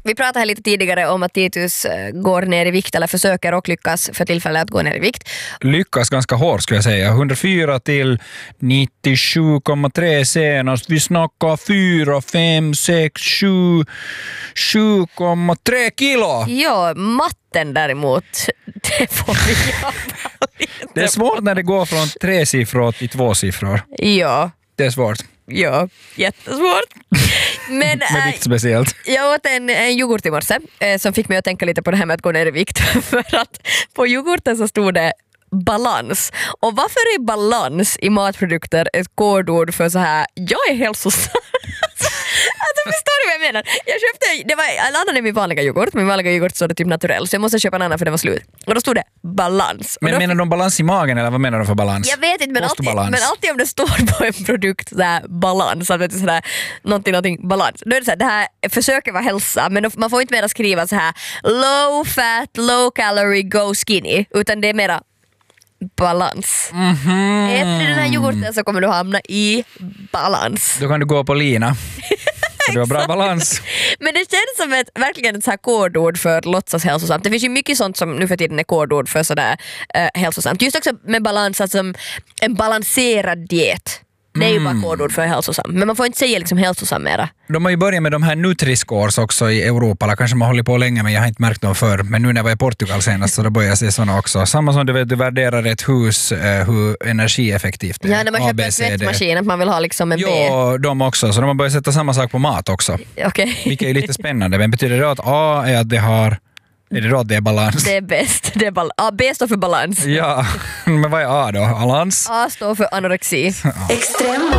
Vi pratade här lite tidigare om att Titus går ner i vikt eller försöker och lyckas för tillfället att gå ner i vikt. Lyckas ganska hårt skulle jag säga. 104 till 97,3 senast. Vi snackar 4, 5, 6, 7, 7,3 kilo. Ja, matten däremot, det får vi jobba lite. Det är svårt när det går från 3 siffror till 2 siffror. Ja. Det är svårt. Ja, jättesvårt. Men med vikt speciellt. Jag åt en yoghurt i morse som fick mig att tänka lite på det här med att gå ner i vikt. För att på yoghurten så stod det balans. Och varför är balans i matprodukter ett kodord för så här, jag är hälsosam? Alltså förstår du vad jag menar? Jag köpte, det var en annan än min vanliga yoghurt stod det typ naturell, så jag måste köpa en annan för det var slut. Och då stod det balans. Men menar de balans i magen eller vad menar de för balans? Jag vet inte, men alltid om det står på en produkt så här, balans, att så här, någonting balans. Då är det så här, det här försöker vara hälsa, men man får inte mera skriva så här low fat, low calorie, go skinny, utan det är mera balans. Äter du den här yoghurten så kommer du hamna i balans. Då kan du gå på lina. Det var bra balans. Men det känns som verkligen ett så här kodord för låtsas hälsosamt. Det finns ju mycket sånt som nu för tiden är kodord för sådär hälsosamt. Just också med balans, alltså en balanserad diet. Det är ju bara kodord för hälsosam. Men man får inte säga liksom hälsosam mera. De har ju börjat med de här Nutri-scores också i Europa. Eller kanske man håller på länge, men jag har inte märkt dem förr. Men nu när jag var i Portugal senast så då började jag se såna också. Samma som du värderar ett hus, hur energieffektivt det är. Ja, när man köper en tvättmaskin att man vill ha liksom en B. Ja, de också. Så de har börjat sätta samma sak på mat också. Okay. Vilket är lite spännande. Men betyder det att A är att det har... Är det då att det är balans? Det är bäst. Det är B står för balans. Ja, men vad är A då? Balans? A står för anorexi. Extrem